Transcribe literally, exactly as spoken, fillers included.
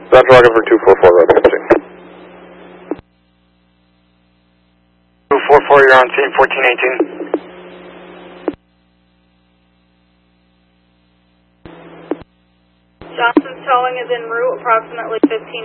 Roger, Roger for two four four, road switching. two four four, you're on scene, fourteen eighteen. Johnson's towing is en route, approximately fifteen